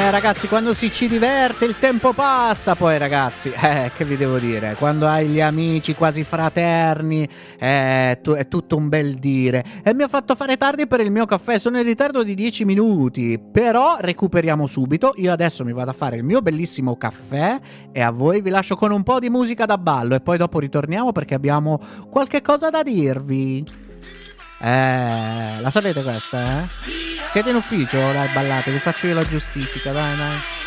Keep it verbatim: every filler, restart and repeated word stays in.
Eh ragazzi, quando si ci diverte il tempo passa, poi ragazzi, eh, che vi devo dire, quando hai gli amici quasi fraterni, eh, tu, è tutto un bel dire. E mi ha fatto fare tardi per il mio caffè, sono in ritardo di dieci minuti, però recuperiamo subito. Io adesso mi vado a fare il mio bellissimo caffè e a voi vi lascio con un po' di musica da ballo e poi dopo ritorniamo perché abbiamo qualche cosa da dirvi. Eh, la sapete questa, eh? Siete in ufficio? Dai, ballate, vi faccio io la giustifica, dai, dai.